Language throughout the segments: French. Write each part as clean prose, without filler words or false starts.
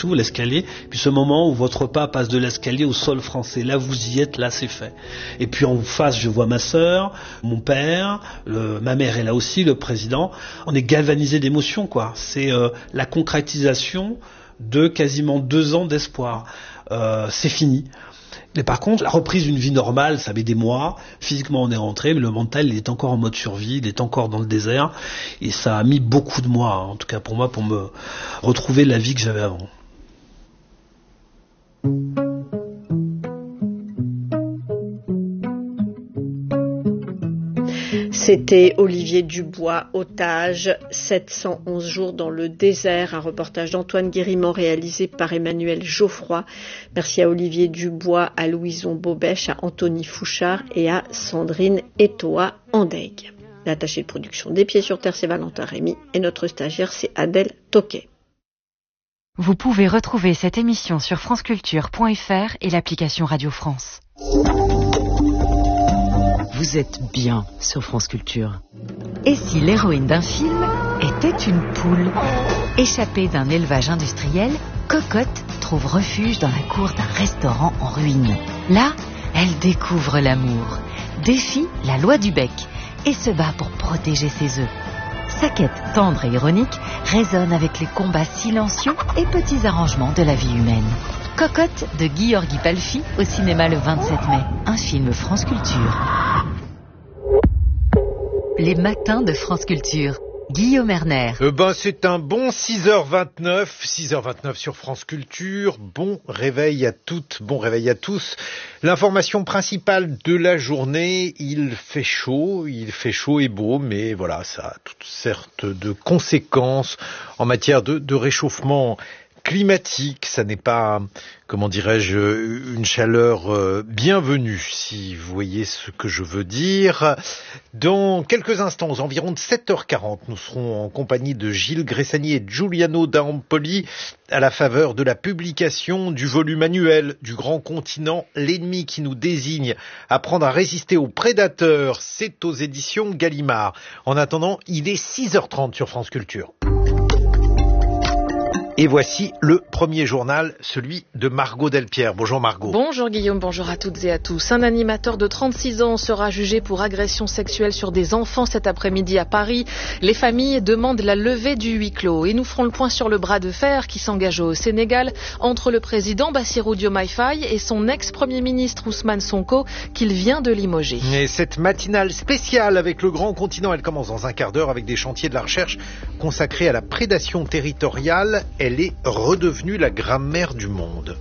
s'ouvre l'escalier, puis ce moment où votre pas passe de l'escalier au sol français. Là, vous y êtes, là, c'est fait. Et puis en face, je vois ma sœur, mon père, ma mère est là aussi, le président. On est galvanisé d'émotion, quoi. C'est la concrétisation de quasiment 2 ans d'espoir. C'est fini. Mais par contre, la reprise d'une vie normale, ça met des mois. Physiquement, on est rentré, mais le mental, il est encore en mode survie, il est encore dans le désert. Et ça a mis beaucoup de mois, en tout cas pour moi, pour me retrouver la vie que j'avais avant. C'était Olivier Dubois, otage, 711 jours dans le désert, un reportage d'Antoine Guérimont réalisé par Emmanuel Geoffroy. Merci à Olivier Dubois, à Louison Bobèche, à Anthony Fouchard et à Sandrine Etoa Andeg. L'attaché de production des Pieds sur Terre, c'est Valentin Rémy et notre stagiaire, c'est Adèle Toquet. Vous pouvez retrouver cette émission sur franceculture.fr et l'application Radio France. Vous êtes bien sur France Culture. Et si l'héroïne d'un film était une poule? Échappée d'un élevage industriel, Cocotte trouve refuge dans la cour d'un restaurant en ruine. Là, elle découvre l'amour, défie la loi du bec et se bat pour protéger ses œufs. Sa quête tendre et ironique résonne avec les combats silencieux et petits arrangements de la vie humaine. Cocotte de Guy-Orgui Palfi au cinéma le 27 mai. Un film France Culture. Les matins de France Culture. Guillaume Erner. C'est un bon 6h29 sur France Culture. Bon réveil à toutes, bon réveil à tous. L'information principale de la journée, il fait chaud et beau, mais voilà, ça a toutes sortes de conséquences en matière de réchauffement climatique. Ça n'est pas, comment dirais-je, une chaleur bienvenue, si vous voyez ce que je veux dire. Dans quelques instants, aux environs de 7h40, nous serons en compagnie de Gilles Gressani et Giuliano D'Ampoli à la faveur de la publication du volume annuel du Grand Continent, l'ennemi qui nous désigne, apprendre à résister aux prédateurs. C'est aux éditions Gallimard. En attendant, il est 6h30 sur France Culture. Et voici le premier journal, celui de Margot Delpierre. Bonjour Margot. Bonjour Guillaume, bonjour à toutes et à tous. Un animateur de 36 ans sera jugé pour agression sexuelle sur des enfants cet après-midi à Paris. Les familles demandent la levée du huis clos. Et nous ferons le point sur le bras de fer qui s'engage au Sénégal entre le président Bassirou Diomaye Faye et son ex-premier ministre Ousmane Sonko qu'il vient de limoger. Et cette matinale spéciale avec le Grand Continent, elle commence dans un quart d'heure avec des chantiers de la recherche consacrés à la prédation territoriale. Elle est redevenue la grammaire du monde.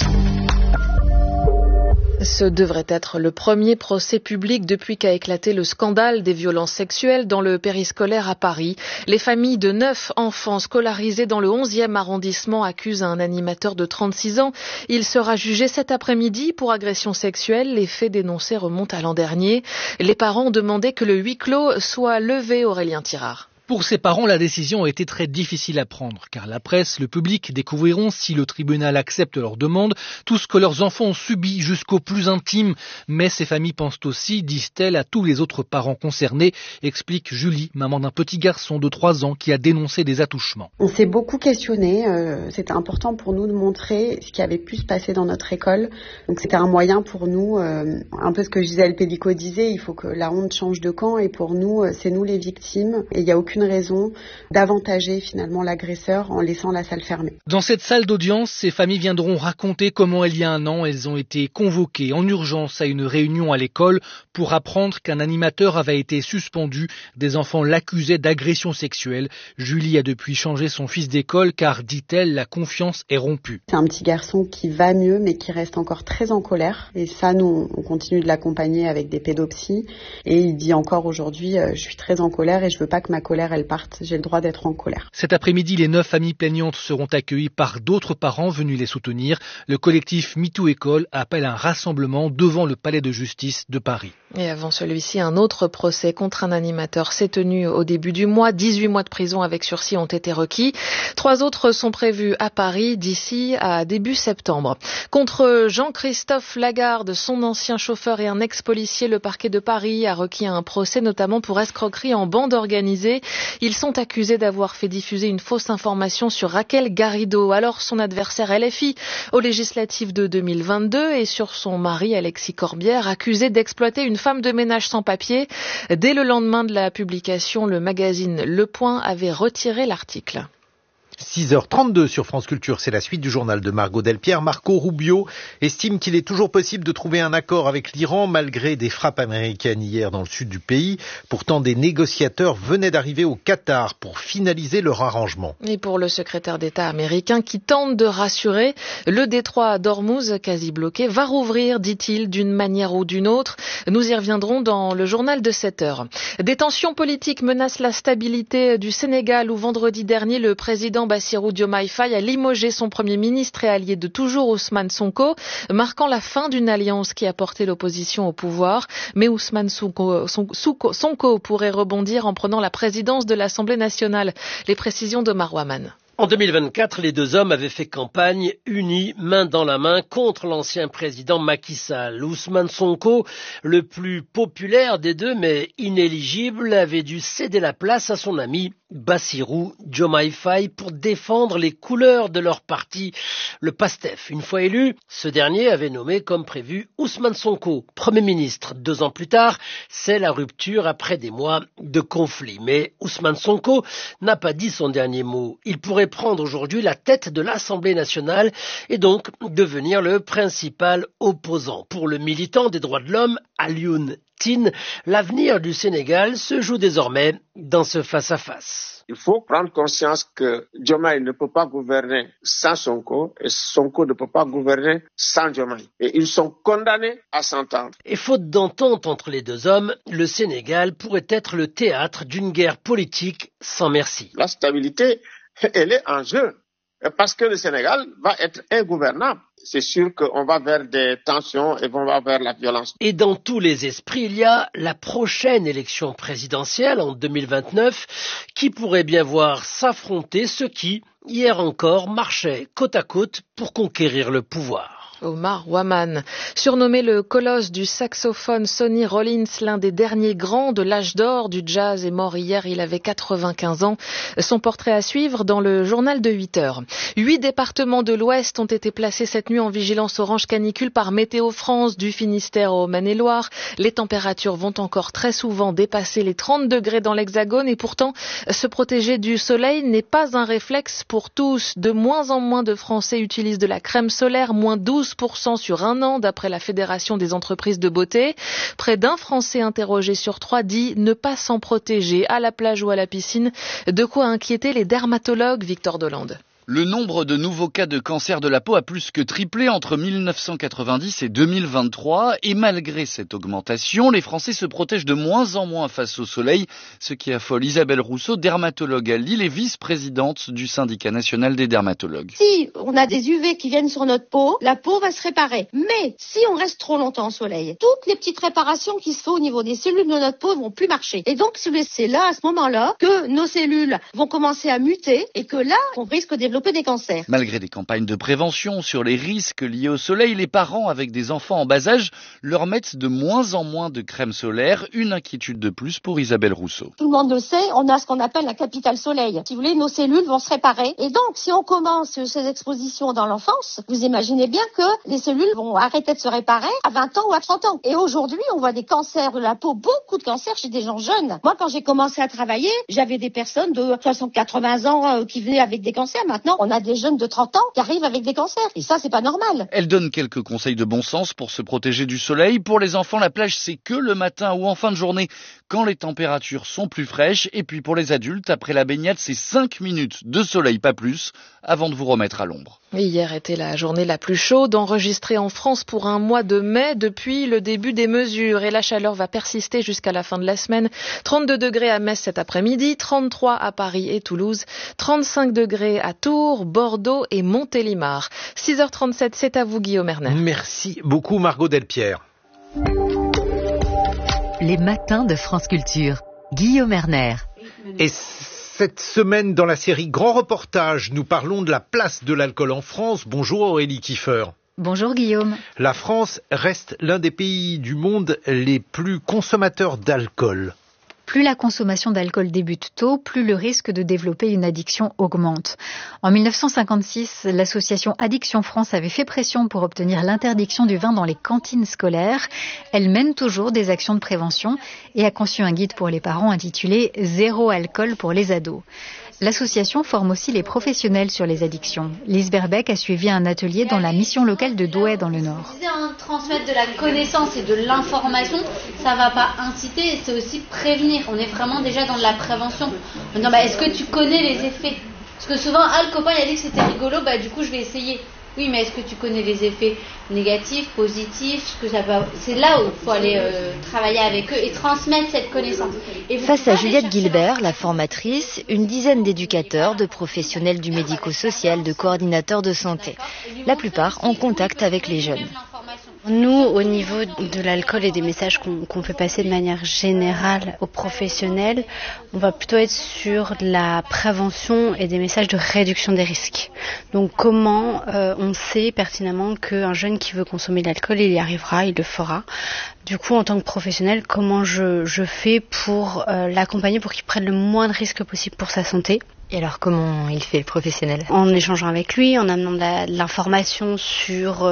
Ce devrait être le premier procès public depuis qu'a éclaté le scandale des violences sexuelles dans le périscolaire à Paris. Les familles de 9 enfants scolarisés dans le 11e arrondissement accusent un animateur de 36 ans. Il sera jugé cet après-midi pour agression sexuelle. Les faits dénoncés remontent à l'an dernier. Les parents ont demandé que le huis clos soit levé, Aurélien Tirard. Pour ces parents, la décision a été très difficile à prendre, car la presse, le public découvriront, si le tribunal accepte leur demande, tout ce que leurs enfants ont subi jusqu'au plus intime. Mais ces familles pensent aussi, disent-elles, à tous les autres parents concernés, explique Julie, maman d'un petit garçon de 3 ans qui a dénoncé des attouchements. On s'est beaucoup questionné, c'était important pour nous de montrer ce qui avait pu se passer dans notre école. Donc c'était un moyen pour nous, un peu ce que Gisèle Pellicot disait, il faut que la honte change de camp, et pour nous, c'est nous les victimes, et il n'y a aucune raison d'avantager finalement l'agresseur en laissant la salle fermée. Dans cette salle d'audience, ces familles viendront raconter comment il y a un an, elles ont été convoquées en urgence à une réunion à l'école pour apprendre qu'un animateur avait été suspendu. Des enfants l'accusaient d'agression sexuelle. Julie a depuis changé son fils d'école car, dit-elle, la confiance est rompue. C'est un petit garçon qui va mieux mais qui reste encore très en colère. Et ça, nous, on continue de l'accompagner avec des pédopsies. Et il dit encore aujourd'hui, je suis très en colère et je veux pas que ma colère elle parte, j'ai le droit d'être en colère. Cet après-midi, les 9 familles plaignantes seront accueillies par d'autres parents venus les soutenir. Le collectif MeToo École appelle un rassemblement devant le palais de justice de Paris. Et avant celui-ci, un autre procès contre un animateur s'est tenu au début du mois. 18 mois de prison avec sursis ont été requis. 3 autres sont prévus à Paris d'ici à début septembre. Contre Jean-Christophe Lagarde, son ancien chauffeur et un ex-policier, le parquet de Paris a requis un procès notamment pour escroquerie en bande organisée. Ils sont accusés d'avoir fait diffuser une fausse information sur Raquel Garrido, alors son adversaire LFI aux législatives de 2022, et sur son mari Alexis Corbière, accusé d'exploiter une femme de ménage sans papier. Dès le lendemain de la publication, le magazine Le Point avait retiré l'article. 6h32 sur France Culture, c'est la suite du journal de Margot Delpierre. Marco Rubio estime qu'il est toujours possible de trouver un accord avec l'Iran malgré des frappes américaines hier dans le sud du pays. Pourtant, des négociateurs venaient d'arriver au Qatar pour finaliser leur arrangement. Et pour le secrétaire d'État américain qui tente de rassurer, le détroit d'Ormuz, quasi bloqué, va rouvrir, dit-il, d'une manière ou d'une autre. Nous y reviendrons dans le journal de 7h. Des tensions politiques menacent la stabilité du Sénégal où vendredi dernier, le président Bassirou Diomaye Faye a limogé son premier ministre et allié de toujours Ousmane Sonko, marquant la fin d'une alliance qui a porté l'opposition au pouvoir. Mais Ousmane Sonko pourrait rebondir en prenant la présidence de l'Assemblée nationale. Les précisions de Marwa Aman. En 2024, les deux hommes avaient fait campagne unis, main dans la main, contre l'ancien président Macky Sall. Ousmane Sonko, le plus populaire des deux, mais inéligible, avait dû céder la place à son ami Bassirou Diomaye Faye pour défendre les couleurs de leur parti, le PASTEF. Une fois élu, ce dernier avait nommé comme prévu Ousmane Sonko, Premier ministre. 2 ans plus tard, c'est la rupture après des mois de conflit. Mais Ousmane Sonko n'a pas dit son dernier mot. Il pourrait prendre aujourd'hui la tête de l'Assemblée nationale et donc devenir le principal opposant. Pour le militant des droits de l'homme, Alioune Tine, l'avenir du Sénégal se joue désormais dans ce face-à-face. Il faut prendre conscience que Diomaye ne peut pas gouverner sans Sonko et Sonko ne peut pas gouverner sans Diomaye. Et ils sont condamnés à s'entendre. Et faute d'entente entre les deux hommes, le Sénégal pourrait être le théâtre d'une guerre politique sans merci. La stabilité, elle est en jeu parce que le Sénégal va être ingouvernable. C'est sûr qu'on va vers des tensions et on va vers la violence. Et dans tous les esprits, il y a la prochaine élection présidentielle en 2029 qui pourrait bien voir s'affronter ceux qui, hier encore, marchaient côte à côte pour conquérir le pouvoir. Omar Waman. Surnommé le colosse du saxophone, Sonny Rollins, l'un des derniers grands de l'âge d'or du jazz, est mort hier, il avait 95 ans. Son portrait à suivre dans le journal de 8h. 8 départements de l'Ouest ont été placés cette nuit en vigilance orange canicule par Météo France, du Finistère au Maine-et-Loire. Les températures vont encore très souvent dépasser les 30 degrés dans l'Hexagone et pourtant, se protéger du soleil n'est pas un réflexe pour tous. De moins en moins de Français utilisent de la crème solaire, moins 12% sur un an d'après la Fédération des entreprises de beauté. Près d'un Français interrogé sur 3 dit ne pas s'en protéger à la plage ou à la piscine. De quoi inquiéter les dermatologues, Victor Dolande. Le nombre de nouveaux cas de cancer de la peau a plus que triplé entre 1990 et 2023 et malgré cette augmentation, les Français se protègent de moins en moins face au soleil, ce qui affole Isabelle Rousseau, dermatologue à Lille et vice-présidente du syndicat national des dermatologues. Si on a des UV qui viennent sur notre peau, la peau va se réparer. Mais si on reste trop longtemps au soleil, toutes les petites réparations qui se font au niveau des cellules de notre peau vont plus marcher. Et donc c'est là, à ce moment-là, que nos cellules vont commencer à muter et que là, on risque de développer des cancers. Malgré des campagnes de prévention sur les risques liés au soleil, les parents avec des enfants en bas âge leur mettent de moins en moins de crème solaire. Une inquiétude de plus pour Isabelle Rousseau. Tout le monde le sait, on a ce qu'on appelle la capitale soleil. Si vous voulez, nos cellules vont se réparer. Et donc, si on commence ces expositions dans l'enfance, vous imaginez bien que les cellules vont arrêter de se réparer à 20 ans ou à 30 ans. Et aujourd'hui, on voit des cancers de la peau, beaucoup de cancers chez des gens jeunes. Moi, quand j'ai commencé à travailler, j'avais des personnes de 60-80 ans qui venaient avec des cancers. Maintenant, on a des jeunes de 30 ans qui arrivent avec des cancers. Et ça, c'est pas normal. Elle donne quelques conseils de bon sens pour se protéger du soleil. Pour les enfants, la plage, c'est que le matin ou en fin de journée, quand les températures sont plus fraîches. Et puis pour les adultes, après la baignade, c'est 5 minutes de soleil, pas plus, avant de vous remettre à l'ombre. Hier était la journée la plus chaude enregistrée en France pour un mois de mai depuis le début des mesures. Et la chaleur va persister jusqu'à la fin de la semaine. 32 degrés à Metz cet après-midi, 33 à Paris et Toulouse, 35 degrés à Tours, Bordeaux et Montélimar. 6h37, c'est à vous Guillaume Erner. Merci beaucoup Margot Delpierre. Les matins de France Culture. Guillaume Erner. Et cette semaine, dans la série Grand Reportage, nous parlons de la place de l'alcool en France. Bonjour Aurélie Kiefer. Bonjour Guillaume. La France reste l'un des pays du monde les plus consommateurs d'alcool. Plus la consommation d'alcool débute tôt, plus le risque de développer une addiction augmente. En 1956, l'association Addiction France avait fait pression pour obtenir l'interdiction du vin dans les cantines scolaires. Elle mène toujours des actions de prévention et a conçu un guide pour les parents intitulé « Zéro alcool pour les ados ». L'association forme aussi les professionnels sur les addictions. Lise Berbeck a suivi un atelier dans la mission locale de Douai dans le Nord. Transmettre de la connaissance et de l'information, ça ne va pas inciter, c'est aussi prévenir. On est vraiment déjà dans de la prévention. Non, est-ce que tu connais les effets ? Parce que souvent, le copain il a dit que c'était rigolo, du coup je vais essayer. Oui, mais est-ce que tu connais les effets négatifs, positifs, c'est là où il faut aller travailler avec eux et transmettre cette connaissance. Face à Juliette Gilbert, la formatrice, une dizaine d'éducateurs, de professionnels du médico-social, de coordinateurs de santé. La plupart en contact avec les jeunes. Nous, au niveau de l'alcool et des messages qu'on peut passer de manière générale aux professionnels, on va plutôt être sur la prévention et des messages de réduction des risques. Donc comment on sait pertinemment qu'un jeune qui veut consommer de l'alcool, il y arrivera, il le fera. Du coup, en tant que professionnel, comment je fais pour l'accompagner pour qu'il prenne le moins de risques possible pour sa santé. Et alors, comment il fait, le professionnel ? En échangeant avec lui, en amenant de l'information sur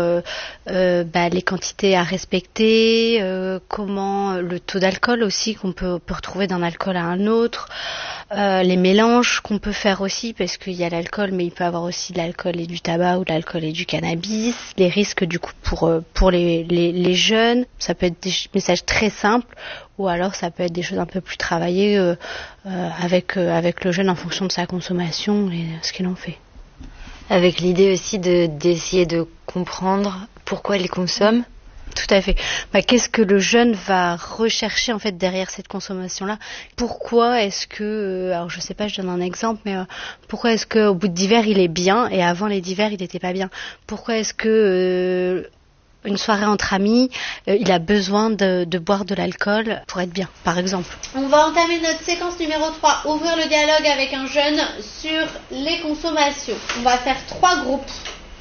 les quantités à respecter, comment le taux d'alcool aussi qu'on peut retrouver d'un alcool à un autre, les mélanges qu'on peut faire aussi, parce qu'il y a l'alcool, mais il peut y avoir aussi de l'alcool et du tabac ou de l'alcool et du cannabis, les risques du coup pour les jeunes. Ça peut être des messages très simples, ou alors ça peut être des choses un peu plus travaillées avec le jeune en fonction de sa consommation et ce qu'il en fait. Avec l'idée aussi d'essayer de comprendre pourquoi il consomme. Tout à fait. Qu'est-ce que le jeune va rechercher en fait derrière cette consommation-là ? Pourquoi est-ce que, alors je sais pas, je donne un exemple, mais pourquoi est-ce qu'au bout de d'hiver il est bien et avant les d'hiver il n'était pas bien ? Pourquoi est-ce que une soirée entre amis, il a besoin de boire de l'alcool pour être bien, par exemple. On va entamer notre séquence numéro 3, ouvrir le dialogue avec un jeune sur les consommations. On va faire 3 groupes.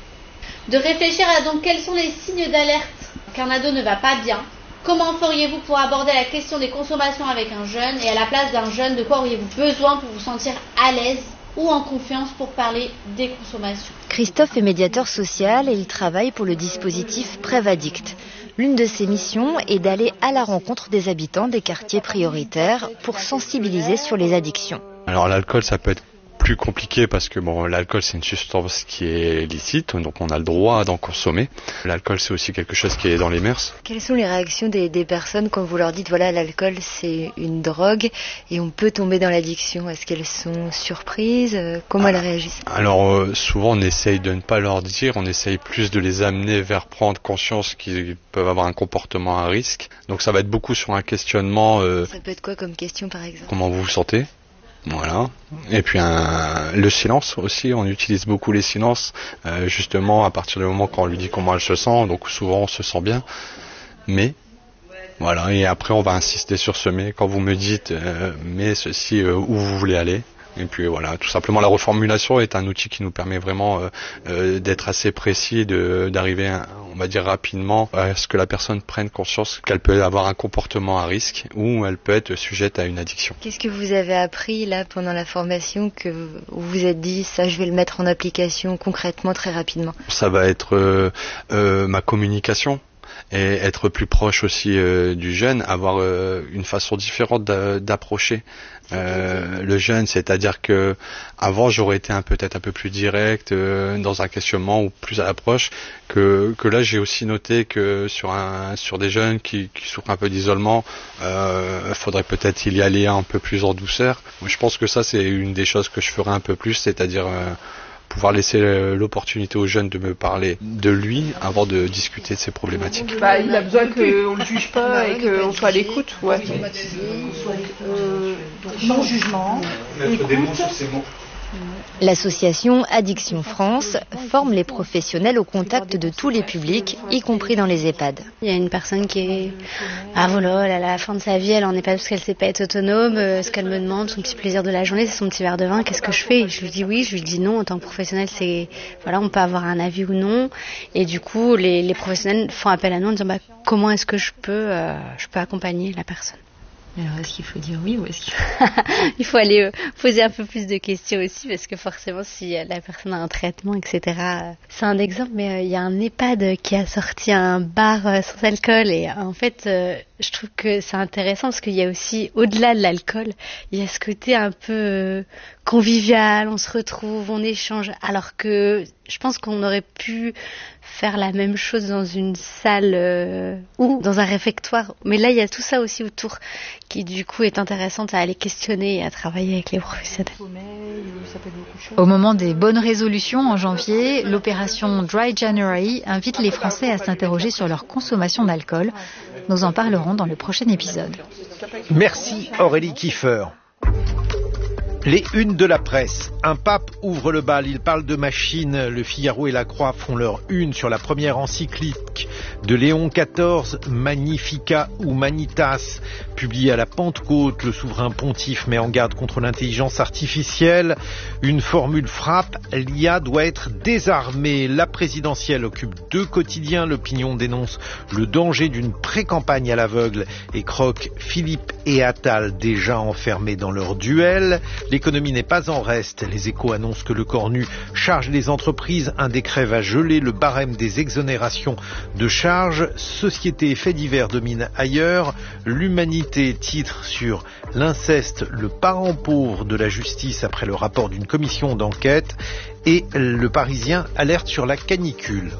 De réfléchir à donc quels sont les signes d'alerte qu'un ado ne va pas bien. Comment feriez-vous pour aborder la question des consommations avec un jeune, et à la place d'un jeune, de quoi auriez-vous besoin pour vous sentir à l'aise ou en confiance pour parler des consommations. Christophe est médiateur social et il travaille pour le dispositif Prévaddict. L'une de ses missions est d'aller à la rencontre des habitants des quartiers prioritaires pour sensibiliser sur les addictions. Alors l'alcool, ça peut être plus compliqué parce que l'alcool c'est une substance qui est licite, donc on a le droit d'en consommer. L'alcool c'est aussi quelque chose qui est dans les mœurs. Quelles sont les réactions des personnes quand vous leur dites voilà, l'alcool c'est une drogue et on peut tomber dans l'addiction? Est-ce qu'elles sont surprises? Comment elles réagissent? Alors souvent on essaye de ne pas leur dire, on essaye plus de les amener vers prendre conscience qu'ils peuvent avoir un comportement à risque. Donc ça va être beaucoup sur un questionnement. Ça peut être quoi comme question par exemple? Comment vous vous sentez? Voilà. Et puis le silence aussi, on utilise beaucoup les silences, justement à partir du moment quand on lui dit comment elle se sent, donc souvent on se sent bien, mais voilà, et après on va insister sur ce mais, quand vous me dites mais ceci, où vous voulez aller. Et puis voilà, tout simplement la reformulation est un outil qui nous permet vraiment d'être assez précis, d'arriver, on va dire rapidement, à ce que la personne prenne conscience qu'elle peut avoir un comportement à risque ou elle peut être sujette à une addiction. Qu'est-ce que vous avez appris là pendant la formation que vous vous êtes dit ça je vais le mettre en application concrètement très rapidement? Ça va être ma communication. Et être plus proche aussi du jeune, avoir une façon différente d'approcher le jeune, c'est-à-dire que avant j'aurais été peut-être un peu plus direct dans un questionnement ou plus à l'approche, que là j'ai aussi noté que sur des jeunes qui souffrent un peu d'isolement, faudrait peut-être y aller un peu plus en douceur. Je pense que ça c'est une des choses que je ferais un peu plus, c'est-à-dire pouvoir laisser l'opportunité aux jeunes de me parler de lui avant de discuter de ses problématiques. Il a besoin qu'on ne le juge pas et qu'on soit à l'écoute. Ouais. Donc non-jugement, écoute. L'association Addiction France forme les professionnels au contact de tous les publics, y compris dans les EHPAD. Il y a une personne qui est à la fin de sa vie, elle en est pas parce qu'elle sait pas être autonome. Ce qu'elle me demande, son petit plaisir de la journée, c'est son petit verre de vin. Qu'est-ce que je fais? Je lui dis oui, je lui dis non. En tant que professionnel, on peut avoir un avis ou non. Et du coup, les professionnels font appel à nous en disant comment est-ce que je peux accompagner la personne. Alors, est-ce qu'il faut dire oui ou est-ce qu'il Il faut aller poser un peu plus de questions aussi, parce que forcément, si la personne a un traitement, etc. C'est un exemple, mais il y a un EHPAD qui a sorti un bar sans alcool, et en fait, je trouve que c'est intéressant parce qu'il y a aussi, au-delà de l'alcool, il y a ce côté un peu convivial, on se retrouve, on échange, alors que je pense qu'on aurait pu faire la même chose dans une salle ou dans un réfectoire. Mais là, il y a tout ça aussi autour qui, du coup, est intéressante à aller questionner et à travailler avec les professionnels. Au moment des bonnes résolutions en janvier, l'opération Dry January invite les Français à s'interroger sur leur consommation d'alcool. Nous en parlerons dans le prochain épisode. Merci Aurélie Kiefer. Les unes de la presse. Un pape ouvre le bal, il parle de machines. Le Figaro et la Croix font leur une sur la première encyclique de Léon XIV, Magnifica Humanitas, publiée à la Pentecôte. Le souverain pontife met en garde contre l'intelligence artificielle. Une formule frappe, l'IA doit être désarmée. La présidentielle occupe 2 quotidiens. L'Opinion dénonce le danger d'une pré-campagne à l'aveugle et croque Philippe et Attal déjà enfermés dans leur duel. L'économie n'est pas en reste. Les Échos annoncent que le Cornu charge les entreprises. Un décret va geler le barème des exonérations de charges. Société et faits divers dominent ailleurs. L'Humanité titre sur l'inceste, le parent pauvre de la justice après le rapport d'une commission d'enquête. Et le Parisien alerte sur la canicule.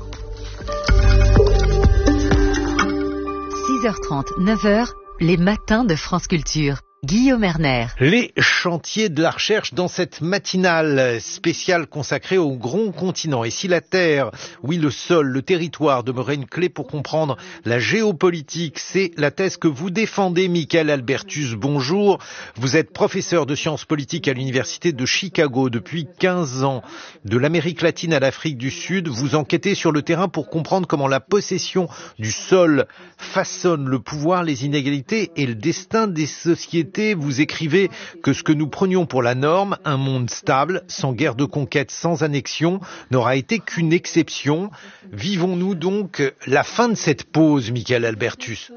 6h30, 9h, les matins de France Culture. Guillaume Erner. Les chantiers de la recherche dans cette matinale spéciale consacrée au grand continent. Et si la terre, oui le sol, le territoire demeurait une clé pour comprendre la géopolitique, c'est la thèse que vous défendez, Michael Albertus. Bonjour. Vous êtes professeur de sciences politiques à l'université de Chicago depuis 15 ans. De l'Amérique latine à l'Afrique du Sud, vous enquêtez sur le terrain pour comprendre comment la possession du sol façonne le pouvoir, les inégalités et le destin des sociétés. Vous écrivez que ce que nous prenions pour la norme, un monde stable, sans guerre de conquête, sans annexion, n'aura été qu'une exception. Vivons-nous donc la fin de cette pause, Michael Albertus?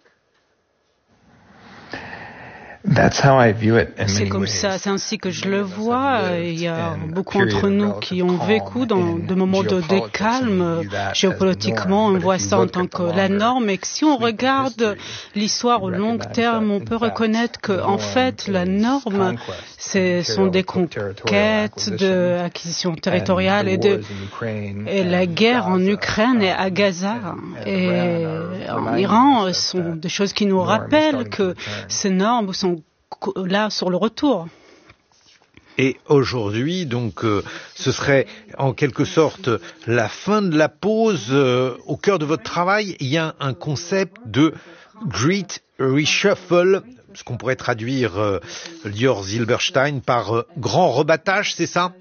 C'est comme ça, c'est ainsi que je le vois. Il y a beaucoup d'entre nous qui ont vécu dans des moments de calme. Géopolitiquement, on voit ça en tant que la norme. Et que si on regarde l'histoire au long terme, on peut reconnaître que, en fait, la norme, ce sont des conquêtes, d'acquisitions territoriales et la guerre en Ukraine et à Gaza et en Iran sont des choses qui nous rappellent que ces normes sont là sur le retour. Et aujourd'hui, donc, ce serait en quelque sorte la fin de la pause. Au cœur de votre travail, il y a un concept de Great Reshuffle, ce qu'on pourrait traduire, Lior Zilberstein, par grand rebattage, c'est ça?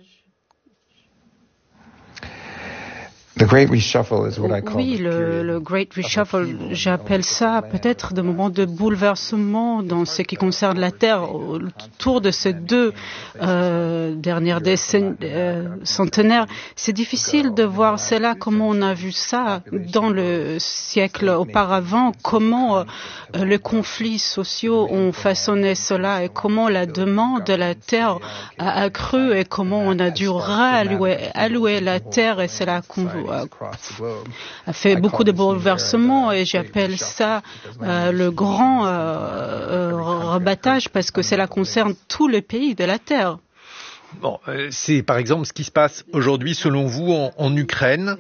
Oui, le Great Reshuffle, j'appelle ça peut-être des moments de bouleversement dans ce qui concerne la Terre autour de ces 2 dernières centenaires. C'est difficile de voir cela, comment on a vu ça dans le siècle auparavant, comment les conflits sociaux ont façonné cela et comment la demande de la Terre a accru et comment on a dû allouer la Terre et cela a fait beaucoup de bouleversements et j'appelle ça le grand rebattage parce que cela concerne tous les pays de la Terre. Bon, c'est par exemple ce qui se passe aujourd'hui selon vous en Ukraine.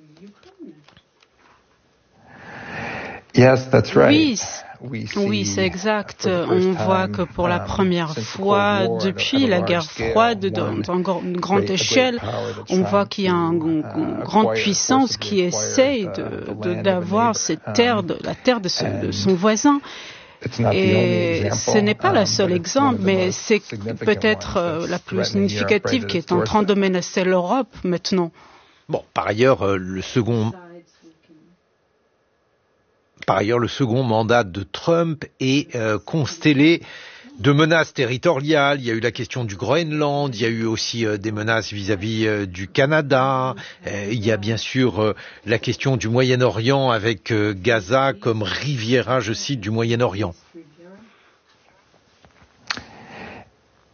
Yes, that's right. Oui, c'est exact. On voit que pour la première fois depuis la guerre froide, dans une grande échelle, on voit qu'il y a une grande puissance qui essaye d'avoir cette terre, la terre de son voisin. Et ce n'est pas le seul exemple, mais c'est peut-être la plus significative qui est en train de menacer l'Europe maintenant. Bon, par ailleurs, le second mandat de Trump est constellé de menaces territoriales. Il y a eu la question du Groenland, il y a eu aussi des menaces vis-à-vis du Canada. Il y a bien sûr la question du Moyen-Orient avec Gaza comme Riviera, je cite, du Moyen-Orient.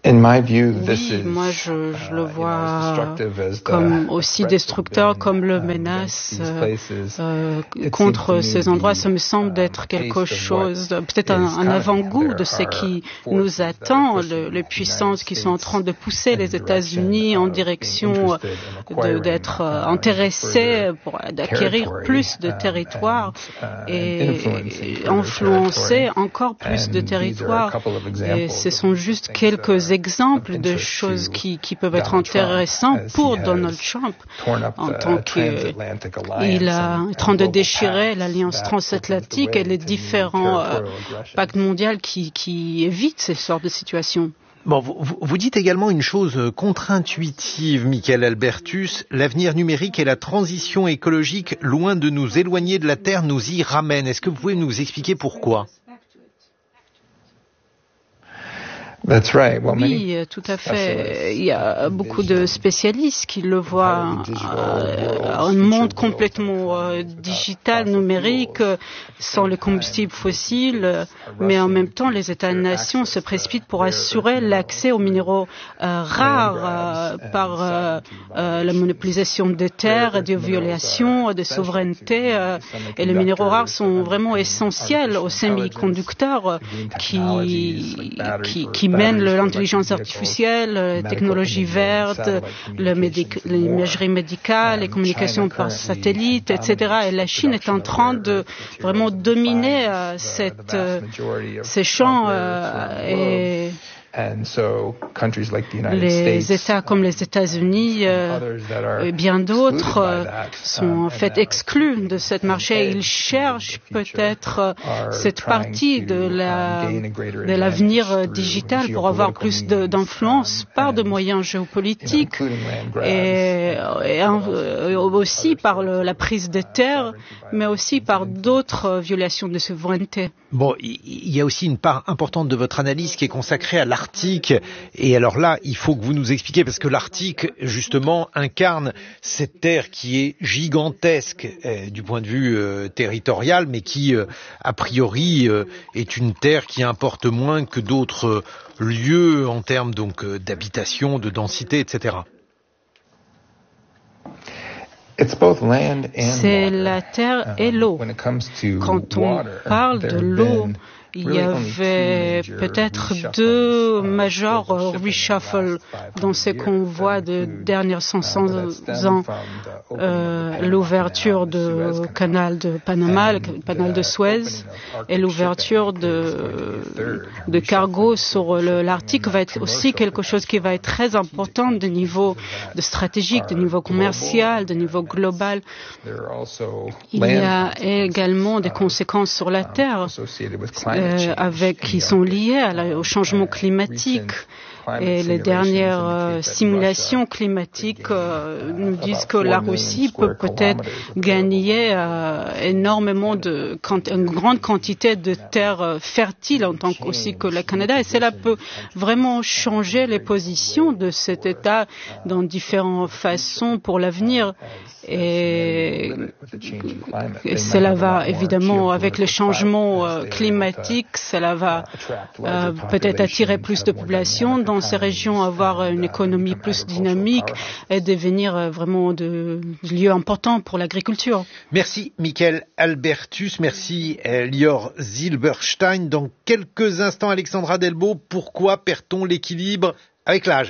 moi je le vois comme aussi destructeur, comme le menace contre ces endroits. Ça me semble d'être quelque chose, peut-être un avant-goût de ce qui nous attend, les puissances qui sont en train de pousser les États-Unis en direction d'être intéressés pour d'acquérir plus de territoires et influencer encore plus de territoires. Et ce sont juste quelques exemples de choses qui peuvent être intéressantes pour Donald Trump en tant qu'il est en train de déchirer l'alliance transatlantique et les différents pactes mondiaux qui évitent ces sortes de situations. Bon, vous dites également une chose contre-intuitive, Michael Albertus, l'avenir numérique et la transition écologique, loin de nous éloigner de la Terre, nous y ramènent. Est-ce que vous pouvez nous expliquer pourquoi ? Oui, tout à fait. Il y a beaucoup de spécialistes qui le voient, un monde complètement digital, numérique, sans les combustibles fossiles, mais en même temps, les États-nations se précipitent pour assurer l'accès aux minéraux rares par la monopolisation des terres, des violations de souveraineté. Et les minéraux rares sont vraiment essentiels aux semi-conducteurs qui mènent l'intelligence artificielle, la technologie verte, l'imagerie médicale, les communications par satellite, etc. Et la Chine est en train de vraiment dominer ces champs et les États comme les États-Unis et bien d'autres sont en fait exclus de ce marché. Ils cherchent peut-être cette partie de l'avenir digital pour avoir plus d'influence par des moyens géopolitiques et aussi par la prise de terre, mais aussi par d'autres violations de souveraineté. Bon, il y a aussi une part importante de votre analyse qui est consacrée à l'Arctique. Et alors là, il faut que vous nous expliquiez, parce que l'Arctique, justement, incarne cette terre qui est gigantesque du point de vue territorial, mais qui, a priori, est une terre qui importe moins que d'autres lieux en termes donc d'habitation, de densité, etc. C'est la terre et l'eau. Quand on parle de l'eau, il y avait peut-être deux majors reshuffle dans ce qu'on voit de dernières 500 ans. L'ouverture du canal de Panama, le canal de Suez, et l'ouverture de cargo sur l'Arctique va être aussi quelque chose qui va être très important de niveau stratégique, de niveau commercial, de niveau global. Il y a également des conséquences sur la Terre qui sont liées au changement climatique. Et les dernières simulations climatiques nous disent que la Russie peut peut-être gagner énormément une grande quantité de terres fertiles en tant aussi que le Canada. Et cela peut vraiment changer les positions de cet État dans différentes façons pour l'avenir. Et cela va évidemment, avec les changements climatiques, cela va peut-être attirer plus de population dans ces régions, avoir une économie plus dynamique et devenir vraiment de lieux importants pour l'agriculture. Merci Michael Albertus, merci Lior Zilberstein. Dans quelques instants, Alexandra Delbo, pourquoi perd-on l'équilibre avec l'âge ?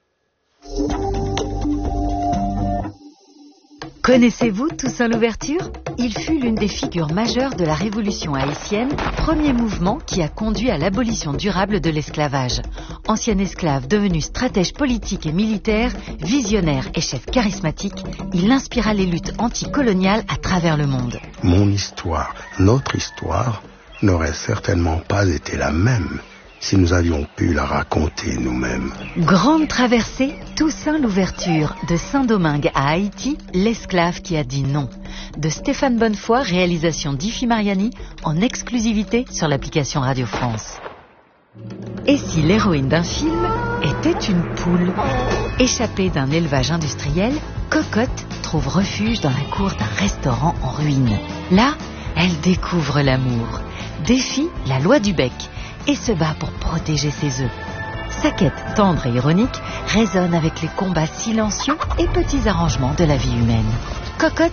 Connaissez-vous Toussaint Louverture ? Il fut l'une des figures majeures de la révolution haïtienne, premier mouvement qui a conduit à l'abolition durable de l'esclavage. Ancien esclave devenu stratège politique et militaire, visionnaire et chef charismatique, il inspira les luttes anticoloniales à travers le monde. Mon histoire, notre histoire, n'aurait certainement pas été la même si nous avions pu la raconter nous-mêmes. Grande traversée, Toussaint Louverture, de Saint-Domingue à Haïti, l'esclave qui a dit non. De Stéphane Bonnefoy, réalisation d'Ifi Mariani, en exclusivité sur l'application Radio France. Et si l'héroïne d'un film était une poule ? Échappée d'un élevage industriel, Cocotte trouve refuge dans la cour d'un restaurant en ruine. Là, elle découvre l'amour, défie la loi du bec et se bat pour protéger ses œufs. Sa quête tendre et ironique résonne avec les combats silencieux et petits arrangements de la vie humaine. Cocotte